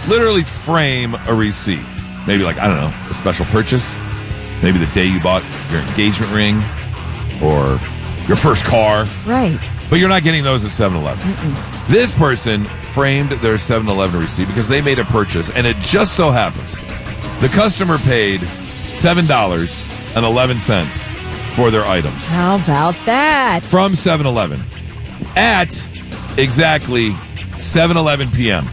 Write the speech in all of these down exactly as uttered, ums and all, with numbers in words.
literally frame a receipt. Maybe like, I don't know, a special purchase. Maybe the day you bought your engagement ring or your first car. Right. But you're not getting those at seven eleven. This person framed their seven eleven receipt because they made a purchase, and it just so happens the customer paid seven dollars and eleven cents for their items. How about that? From seven eleven at exactly seven eleven p.m.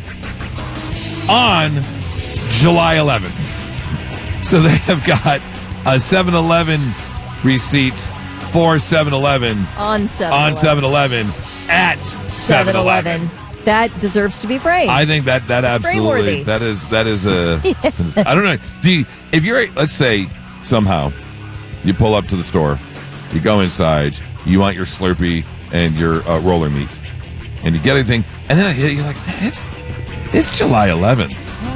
on July eleventh. So they have got a seven eleven receipt for seven eleven on seven on seven eleven at seven eleven. That deserves to be framed. I think that that It's absolutely frameworthy. that is that is a I don't know. Do you, if you're let's say somehow you pull up to the store, you go inside, you want your Slurpee and your uh, roller meat, and you get everything, and then you're like, it's it's July eleventh.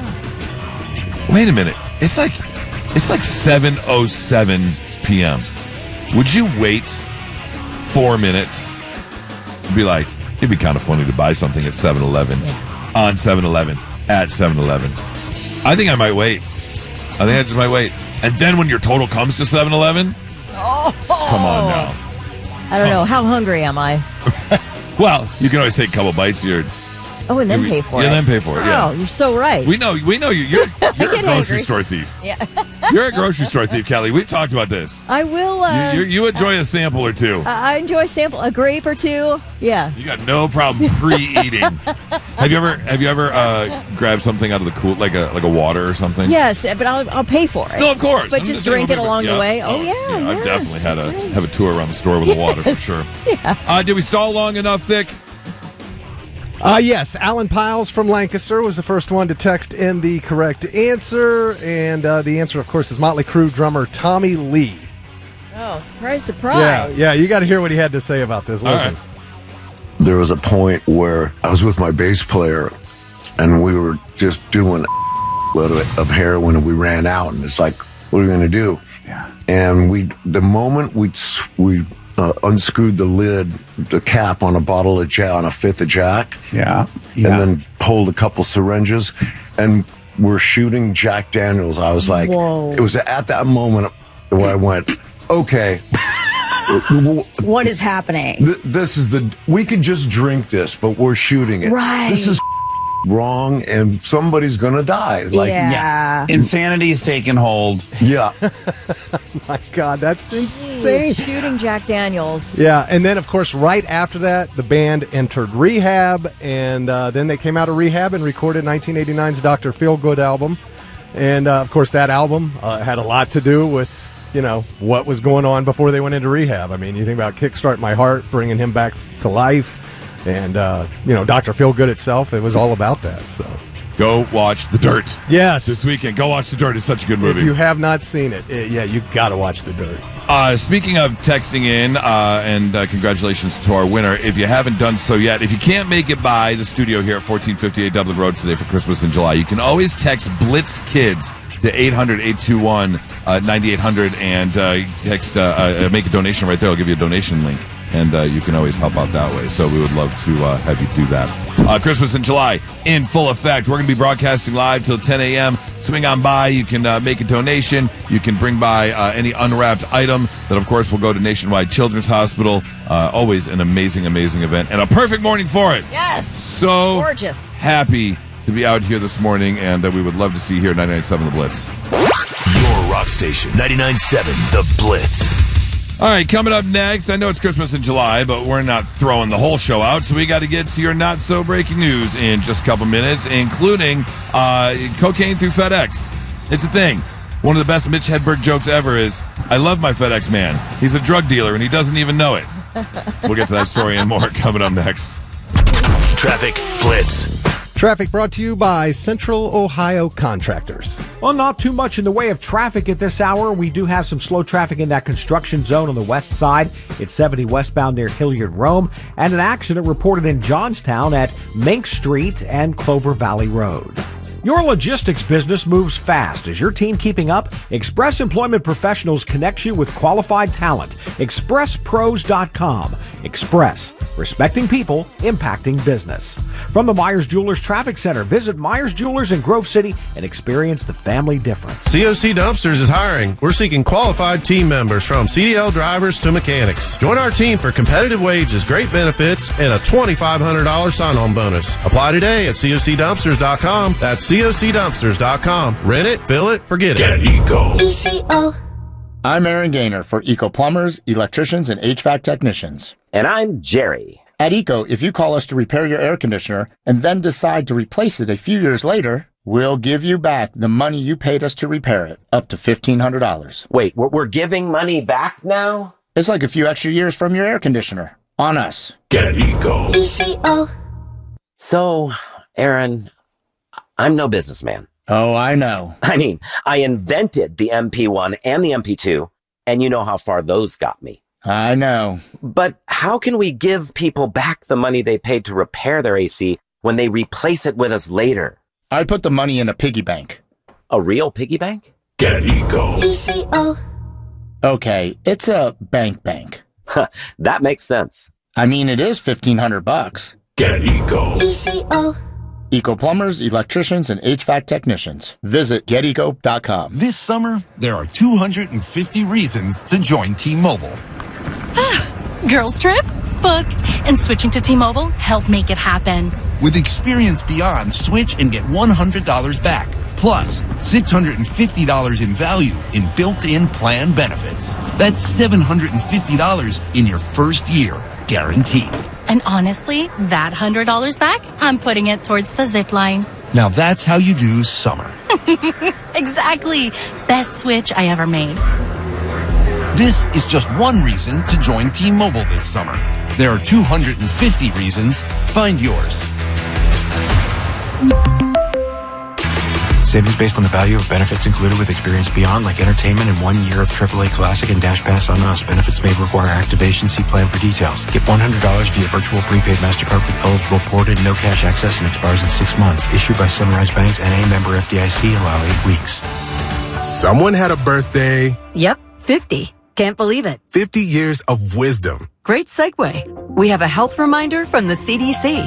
Yeah. Wait a minute, it's like it's like seven oh seven p.m. Would you wait four minutes and be like, it'd be kind of funny to buy something at seven eleven, yeah. on seven eleven, at seven eleven? I think I might wait. I think I just might wait. And then when your total comes to seven eleven, oh, come on now. I don't know. How hungry am I? Well, you can always take a couple bites of your... Oh, and then you, pay for yeah, it. Yeah, then pay for it, yeah. Oh, you're so right. We know we know you. You're, you're a grocery angry. store thief. Yeah. You're a grocery store thief, Kelly. We've talked about this. I will... Uh, you, you, you enjoy a sample or two. I enjoy a sample, a grape or two. Yeah. You got no problem pre-eating. have you ever have you ever uh, grabbed something out of the cool, like a like a water or something? Yes, but I'll I'll pay for it. No, of course. But I'm just saying drink it over- along yeah. the way. Oh, Oh, yeah, yeah, I've yeah. definitely had a That's right. have a tour around the store with the water for Yes. sure. Yeah. Uh, did we stall long enough, Thick? Uh, yes, Alan Piles from Lancaster was the first one to text in the correct answer. And uh, the answer, of course, is Motley Crue drummer Tommy Lee. Oh, surprise, surprise. Yeah, yeah, you got to hear what he had to say about this. All Listen. right. There was a point where I was with my bass player, and we were just doing a little bit of heroin, and we ran out, and it's like, what are we going to do? Yeah. And we, the moment we we uh, unscrewed the lid, the cap on a bottle of Jack, on a fifth of Jack, Yeah. yeah. and then pulled a couple syringes, and we're shooting Jack Daniels. I was like, Whoa. it was at that moment where I went, okay. What is happening? Th- this is the we could just drink this, but we're shooting it. Right. This is wrong, and somebody's gonna die. Like, yeah. Insanity's taken hold. yeah. My God, that's insane. Jeez, shooting Jack Daniels. Yeah, and then, of course, right after that, the band entered rehab, and uh, then they came out of rehab and recorded nineteen eighty-nine's Doctor Feelgood album. And, uh, of course, that album uh, had a lot to do with, you know, what was going on before they went into rehab. I mean, you think about Kickstart My Heart, bringing him back to life, and, uh, you know, Doctor Feelgood itself, it was all about that, so... Go watch The Dirt. Yes. This weekend. Go watch The Dirt. It's such a good movie. If you have not seen it, eh, yeah, you got to watch The Dirt. Uh, speaking of texting in, uh, and uh, congratulations to our winner. If you haven't done so yet, if you can't make it by the studio here at fourteen fifty-eight Dublin Road today for Christmas in July, you can always text Blitz Kids to eight hundred, eight two one, ninety-eight hundred and uh, text, uh, uh, make a donation right there. I'll give you a donation link. And uh, you can always help out that way. So we would love to uh, have you do that. Uh, Christmas in July in full effect. We're going to be broadcasting live till ten a.m. Swing on by. You can uh, make a donation. You can bring by uh, any unwrapped item that, of course, will go to Nationwide Children's Hospital. Uh, always an amazing, amazing event. And a perfect morning for it. Yes. So gorgeous. Happy to be out here this morning. And uh, we would love to see you here at ninety-nine point seven The Blitz. Your rock station, ninety-nine point seven The Blitz. All right, coming up next, I know it's Christmas in July, but we're not throwing the whole show out, so we got to get to your not-so-breaking news in just a couple minutes, including uh, cocaine through FedEx. It's a thing. One of the best Mitch Hedberg jokes ever is, I love my FedEx man. He's a drug dealer, and he doesn't even know it. We'll get to that story and more coming up next. Traffic Blitz. Traffic brought to you by Central Ohio Contractors. Well, not too much in the way of traffic at this hour. We do have some slow traffic in that construction zone on the west side. It's seventy westbound near Hilliard-Rome, and an accident reported in Johnstown at Mink Street and Clover Valley Road. Your logistics business moves fast. Is your team keeping up? Express Employment Professionals connects you with qualified talent. express pros dot com. Express, respecting people, impacting business. From the Myers Jewelers Traffic Center, visit Myers Jewelers in Grove City and experience the family difference. C O C Dumpsters is hiring. We're seeking qualified team members from C D L drivers to mechanics. Join our team for competitive wages, great benefits, and a twenty-five hundred dollars sign-on bonus. Apply today at C O C dumpsters dot com. That's C O C dumpsters dot com. Rent it, fill it, forget Get it. Eco. E C O. I'm Aaron Gaynor for Eco Plumbers, Electricians, and H V A C Technicians. And I'm Jerry. At Eco, if you call us to repair your air conditioner and then decide to replace it a few years later, we'll give you back the money you paid us to repair it, up to fifteen hundred dollars. Wait, we're giving money back now? It's like a few extra years from your air conditioner. On us. Get Eco. E C O. So, Aaron, I'm no businessman. Oh, I know. I mean, I invented the M P one and the M P two, and you know how far those got me. I know. But how can we give people back the money they paid to repair their A C when they replace it with us later? I put the money in a piggy bank. A real piggy bank? Get Eco. E C O. Okay, it's a bank bank. That makes sense. I mean, it is fifteen hundred bucks. Get Eco. E C O. Eco Plumbers, Electricians, and H V A C Technicians. Visit get eco dot com. This summer, there are two hundred fifty reasons to join T-Mobile. Girls trip? Booked. And switching to T-Mobile helped make it happen. With Experience Beyond, switch and get one hundred dollars back. Plus, six hundred fifty dollars in value in built-in plan benefits. That's seven hundred fifty dollars in your first year, guaranteed. And honestly, that one hundred dollars back, I'm putting it towards the zip line. Now that's how you do summer. Exactly. Best switch I ever made. This is just one reason to join T-Mobile this summer. There are two hundred fifty reasons. Find yours. Savings based on the value of benefits included with Experience Beyond, like entertainment and one year of triple A Classic and Dash Pass on Us. Benefits may require activation. See plan for details. Get one hundred dollars via virtual prepaid MasterCard with eligible port and no cash access and expires in six months. Issued by Sunrise Banks, N A member F D I C. Allow eight weeks. Someone had a birthday. Yep, fifty. Can't believe it. fifty years of wisdom. Great segue. We have a health reminder from the C D C.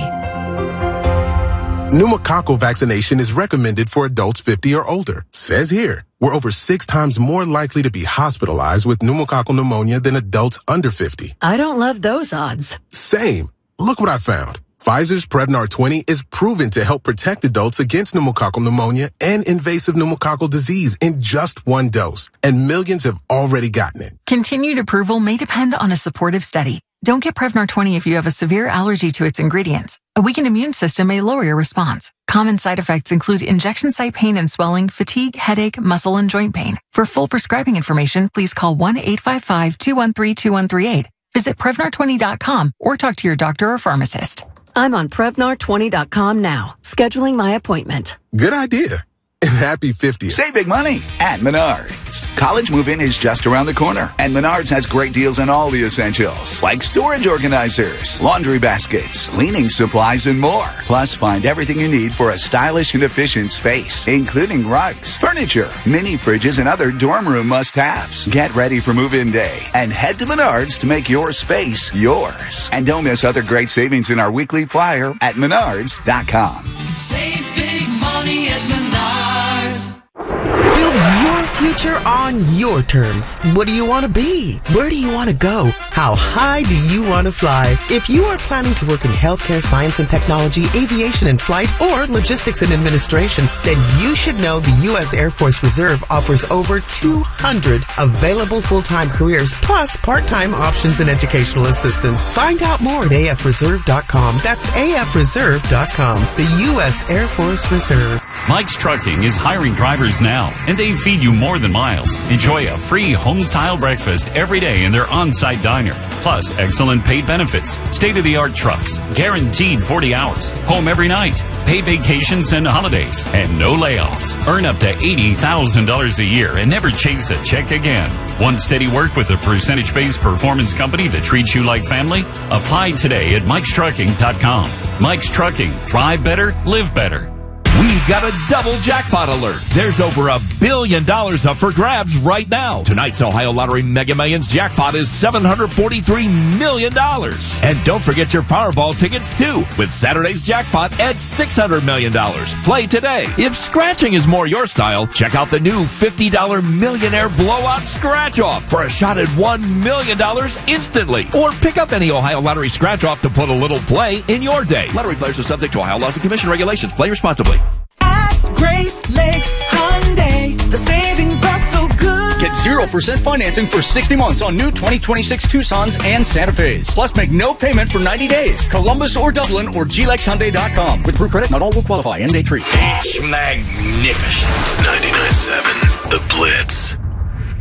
Pneumococcal vaccination is recommended for adults fifty or older. Says here, we're over six times more likely to be hospitalized with pneumococcal pneumonia than adults under fifty. I don't love those odds. Same. Look what I found. Pfizer's Prevnar twenty is proven to help protect adults against pneumococcal pneumonia and invasive pneumococcal disease in just one dose. And millions have already gotten it. Continued approval may depend on a supportive study. Don't get Prevnar twenty if you have a severe allergy to its ingredients. A weakened immune system may lower your response. Common side effects include injection site pain and swelling, fatigue, headache, muscle, and joint pain. For full prescribing information, please call one eight five five, two one three, two one three eight. Visit Prevnar twenty dot com or talk to your doctor or pharmacist. I'm on Prevnar twenty dot com now, scheduling my appointment. Good idea. And happy fiftieth. Save big money at Menards. College move-in is just around the corner, and Menards has great deals on all the essentials, like storage organizers, laundry baskets, cleaning supplies, and more. Plus, find everything you need for a stylish and efficient space, including rugs, furniture, mini fridges, and other dorm room must-haves. Get ready for move-in day and head to Menards to make your space yours. And don't miss other great savings in our weekly flyer at menards dot com. Save big money at Menards. Build your future on your terms. What do you want to be? Where do you want to go? How high do you want to fly? If you are planning to work in healthcare, science and technology, aviation and flight, or logistics and administration, then you should know the U S Air Force Reserve offers over two hundred available full-time careers, plus part-time options and educational assistance. Find out more at A F reserve dot com. That's A F reserve dot com. The U S Air Force Reserve. Mike's Trucking is hiring drivers now, and they feed you more than miles. Enjoy a free home-style breakfast every day in their on-site diner. Plus, excellent paid benefits, state-of-the-art trucks, guaranteed forty hours, home every night, paid vacations and holidays, and no layoffs. Earn up to eighty thousand dollars a year and never chase a check again. Want steady work with a percentage-based performance company that treats you like family? Apply today at mikes trucking dot com. Mike's Trucking. Drive better, live better. We We've got a double jackpot alert. There's over a billion dollars up for grabs right now. Tonight's Ohio Lottery Mega Millions jackpot is seven hundred forty-three million dollars. And don't forget your Powerball tickets, too, with Saturday's jackpot at six hundred million dollars. Play today. If scratching is more your style, check out the new fifty dollar Millionaire Blowout Scratch-Off for a shot at one million dollars instantly. Or pick up any Ohio Lottery Scratch-Off to put a little play in your day. Lottery players are subject to Ohio laws and commission regulations. Play responsibly. Great Lakes Hyundai, the savings are so good. Get zero percent financing for sixty months on new twenty twenty-six Tucsons and Santa Fe's. Plus, make no payment for ninety days. Columbus or Dublin or G Lex Hyundai dot com. With Proof Credit, not all will qualify. End date three. It's magnificent. ninety-nine point seven The Blitz.